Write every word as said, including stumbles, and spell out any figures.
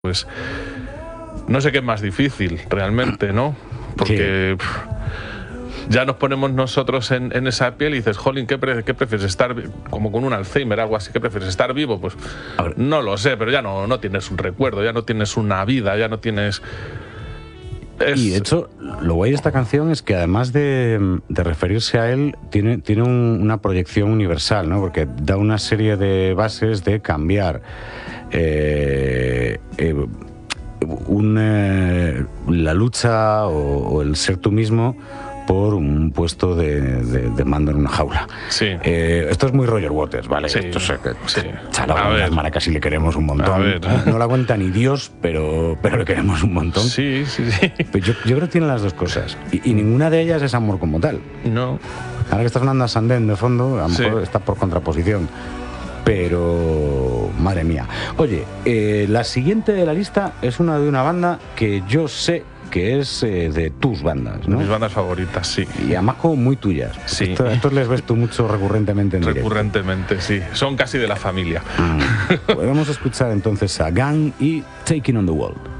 Pues no sé qué es más difícil realmente, ¿no? Porque sí. pff, ya nos ponemos nosotros en, en esa piel y dices, jolín, ¿qué, pre ¿qué prefieres? ¿Estar como con un Alzheimer, algo así? ¿Qué prefieres? ¿Estar vivo? Pues no lo sé, pero ya no, no tienes un recuerdo, ya no tienes una vida, ya no tienes... Es... Y de hecho, lo guay de esta canción es que además de, de referirse a él, tiene, tiene un, una proyección universal, ¿no? Porque da una serie de bases de cambiar eh, eh, un, eh, la lucha o, o el ser tú mismo por un puesto de, de, de mando en una jaula. Sí. Eh, esto es muy Roger Waters, ¿vale? Sí, esto es, sí. Chalao, las maracas y le queremos un montón. A ver. No la cuenta ni Dios, pero, pero le queremos un montón. Sí, sí, sí. Pues yo, yo creo que tienen las dos cosas. Y, y ninguna de ellas es amor como tal. No. Ahora que está sonando a Sandén de fondo, a lo sí. mejor está por contraposición. Pero, madre mía. Oye, eh, la siguiente de la lista es una de una banda que yo sé que es eh, de tus bandas, ¿no? Mis bandas favoritas, sí. Y además como muy tuyas. Sí. Esto, estos les ves tú mucho recurrentemente en Recurrentemente, directo. sí. Son casi de la familia. Mm. Pues vamos a escuchar entonces a Gang y Taking on the World.